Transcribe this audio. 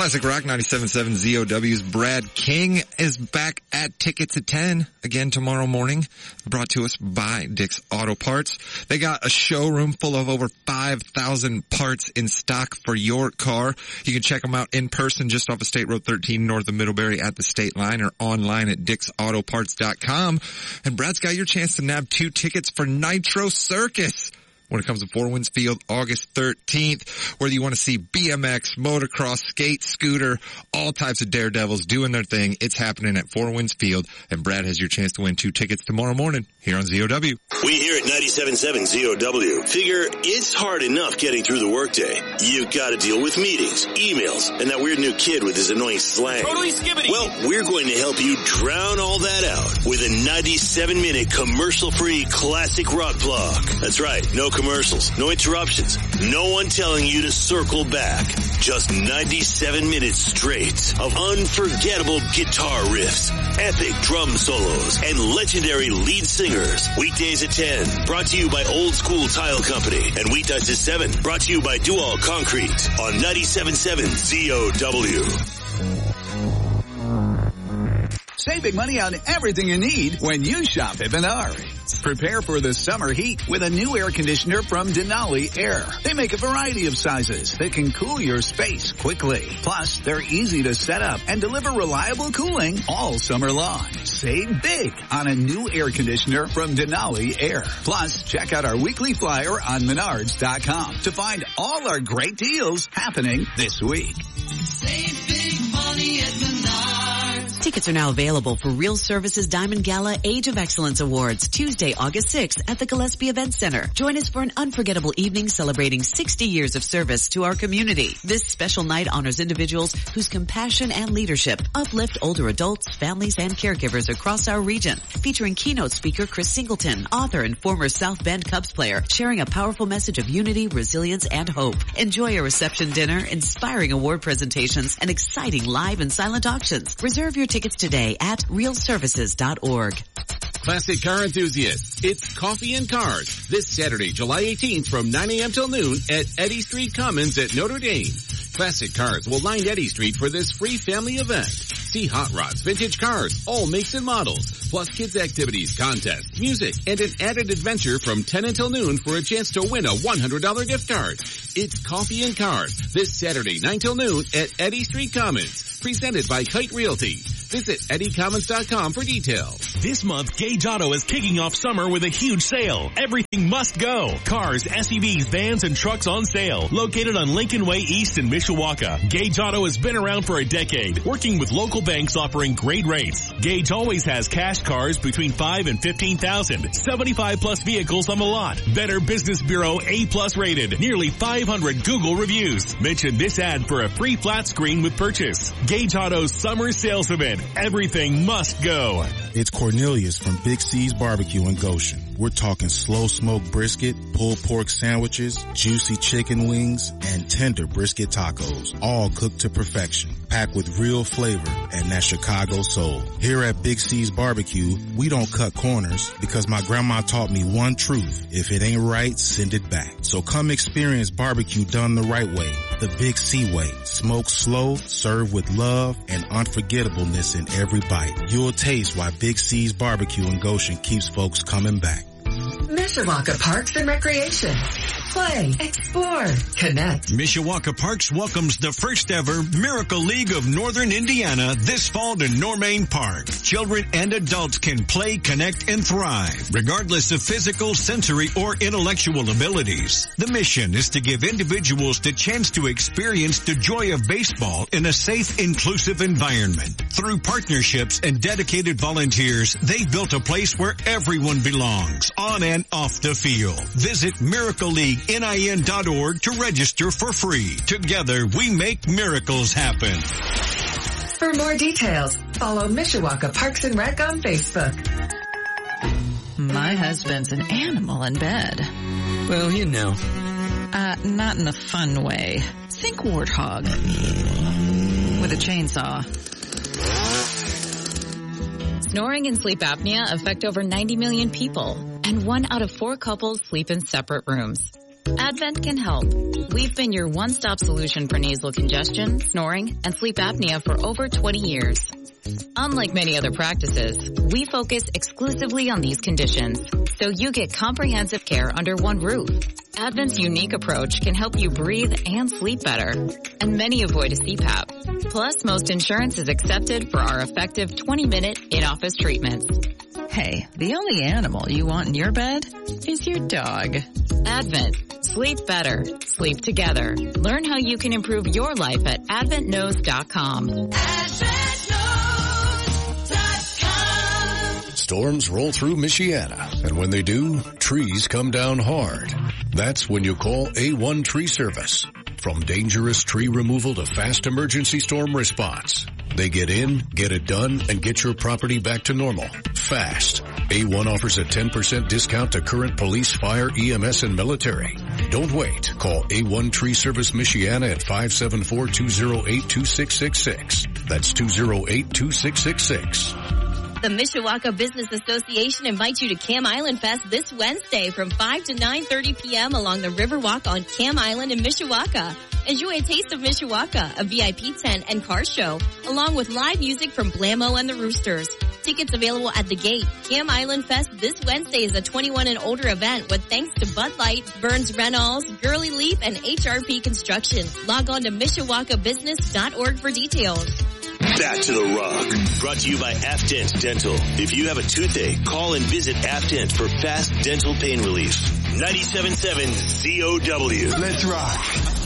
Classic Rock 97.7 ZOW's Brad King is back at Tickets at 10 again tomorrow morning, brought to us by Dick's Auto Parts. They got a showroom full of over 5,000 parts in stock for your car. You can check them out in person just off of State Road 13 north of Middlebury at the state line, or online at DicksAutoParts.com. And Brad's got your chance to nab 2 tickets for Nitro Circus when it comes to Four Winds Field, August 13th, whether you want to see BMX, motocross, skate, scooter, all types of daredevils doing their thing. It's happening at Four Winds Field, and Brad has your chance to win 2 tickets tomorrow morning here on ZOW. We here at 97.7 ZOW figure it's hard enough getting through the workday. You've got to deal with meetings, emails, and that weird new kid with his annoying slang. Totally skibbity. Well, we're going to help you drown all that out with a 97-minute commercial-free classic rock block. That's right, no commercials, no interruptions, no one telling you to circle back. Just 97 minutes straight of unforgettable guitar riffs, epic drum solos, and legendary lead singers. Weekdays at 10, brought to you by Old School Tile Company, and weeknights at 7, brought to you by Dual Concrete on 97.7 ZOW. Save big money on everything you need when you shop at Menards. Prepare for the summer heat with a new air conditioner from Denali Air. They make a variety of sizes that can cool your space quickly. Plus, they're easy to set up and deliver reliable cooling all summer long. Save big on a new air conditioner from Denali Air. Plus, check out our weekly flyer on Menards.com to find all our great deals happening this week. Save big money at Menards. Tickets are now available for Real Services Diamond Gala Age of Excellence Awards, Tuesday, August 6th at the Gillespie Event Center. Join us for an unforgettable evening celebrating 60 years of service to our community. This special night honors individuals whose compassion and leadership uplift older adults, families, and caregivers across our region. Featuring keynote speaker Chris Singleton, author and former South Bend Cubs player, sharing a powerful message of unity, resilience, and hope. Enjoy a reception dinner, inspiring award presentations, and exciting live and silent auctions. Reserve your tickets today at realservices.org. Classic car enthusiasts, it's Coffee and Cars this Saturday, July 18th from 9 a.m. till noon at Eddy Street Commons at Notre Dame. Classic Cars will line Eddy Street for this free family event. See hot rods, vintage cars, all makes and models, plus kids activities, contests, music, and an added adventure from 10 until noon for a chance to win a $100 gift card. It's Coffee and Cars this Saturday, 9 till noon at Eddy Street Commons, presented by Kite Realty. Visit EddyCommons.com for details. This month, Gage Auto is kicking off summer with a huge sale. Everything must go. Cars, SUVs, vans, and trucks on sale. Located on Lincoln Way East in Mishawaka. Gage Auto has been around for a decade, working with local banks offering great rates. Gage always has cash cars between $5,000 and $15,000. 75 plus vehicles on the lot. Better Business Bureau A+ rated. Nearly 500 Google reviews. Mention this ad for a free flat screen with purchase. Gage Auto's summer sales event. Everything must go. It's Cornelius from Big C's Barbecue in Goshen. We're talking slow smoked brisket, pulled pork sandwiches, juicy chicken wings, and tender brisket tacos, all cooked to perfection, packed with real flavor and that Chicago soul. Here at Big C's Barbecue, we don't cut corners because my grandma taught me one truth. If it ain't right, send it back. So come experience barbecue done the right way, the Big C way. Smoke slow, serve with love, and unforgettableness in every bite. You'll taste why Big C's Barbecue in Goshen keeps folks coming back. Mishawaka Parks and Recreation. Play, explore, connect. Mishawaka Parks welcomes the first ever Miracle League of Northern Indiana this fall to Normain Park. Children and adults can play, connect, and thrive, regardless of physical, sensory, or intellectual abilities. The mission is to give individuals the chance to experience the joy of baseball in a safe, inclusive environment. Through partnerships and dedicated volunteers, they've built a place where everyone belongs, on and off the field. Visit MiracleLeagueNIN.org to register for free. Together, we make miracles happen. For more details, follow Mishawaka Parks and Rec on Facebook. My husband's an animal in bed. Well, you know. Not in a fun way. Think warthog. With a chainsaw. Snoring and sleep apnea affect over 90 million people, and 1 out of 4 couples sleep in separate rooms. Advent can help. We've been your one-stop solution for nasal congestion, snoring, and sleep apnea for over 20 years. Unlike many other practices, we focus exclusively on these conditions, so you get comprehensive care under one roof. Advent's unique approach can help you breathe and sleep better, and many avoid a CPAP. Plus, most insurance is accepted for our effective 20-minute in-office treatments. Hey, the only animal you want in your bed is your dog. Advent. Sleep better. Sleep together. Learn how you can improve your life at AdventKnows.com. Storms roll through Michiana, and when they do, trees come down hard. That's when you call A1 Tree Service. From dangerous tree removal to fast emergency storm response. They get in, get it done, and get your property back to normal. Fast. A1 offers a 10% discount to current police, fire, EMS, and military. Don't wait. Call A1 Tree Service Michiana at 574-208-2666. That's 208-2666. The Mishawaka Business Association invites you to Cam Island Fest this Wednesday from 5 to 9:30 p.m. along the Riverwalk on Cam Island in Mishawaka. Enjoy a taste of Mishawaka, a VIP tent and car show, along with live music from Blammo and the Roosters. Tickets available at the gate. Cam Island Fest this Wednesday is a 21 and older event with thanks to Bud Light, Burns Reynolds, Girly Leap, and HRP Construction. Log on to MishawakaBusiness.org for details. Back to the Rock. Brought to you by Afdent Dental. If you have a toothache, call and visit Afdent for fast dental pain relief. 97.7 ZOW. Let's rock.